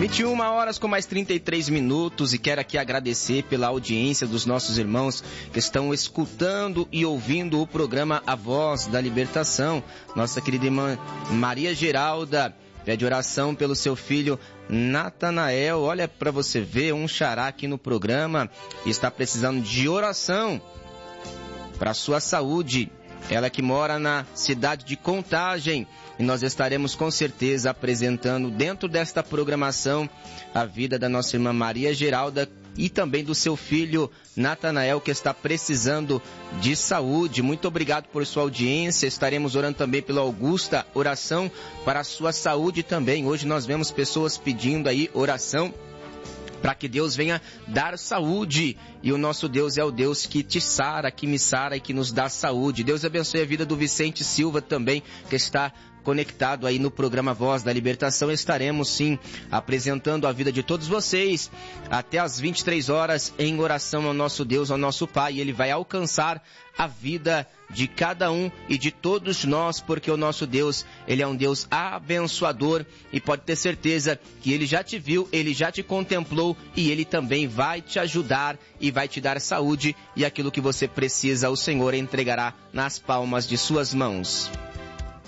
21 horas com mais 33 minutos e quero aqui agradecer pela audiência dos nossos irmãos que estão escutando e ouvindo o programa A Voz da Libertação. Nossa querida irmã Maria Geralda pede oração pelo seu filho Natanael. Olha para você ver, um xará aqui no programa e está precisando de oração para a sua saúde. Ela que mora na cidade de Contagem. E nós estaremos com certeza apresentando dentro desta programação a vida da nossa irmã Maria Geralda e também do seu filho Natanael, que está precisando de saúde. Muito obrigado por sua audiência. Estaremos orando também pela Augusta, oração para a sua saúde também. Hoje nós vemos pessoas pedindo aí oração para que Deus venha dar saúde. E o nosso Deus é o Deus que te sara, que me sara e que nos dá saúde. Deus abençoe a vida do Vicente Silva também, que está conectado aí no programa Voz da Libertação. Estaremos sim apresentando a vida de todos vocês até às 23 horas em oração ao nosso Deus, ao nosso Pai. E Ele vai alcançar a vida de cada um e de todos nós, porque o nosso Deus, Ele é um Deus abençoador e pode ter certeza que Ele já te viu, Ele já te contemplou e Ele também vai te ajudar e vai te dar saúde, e aquilo que você precisa o Senhor entregará nas palmas de suas mãos.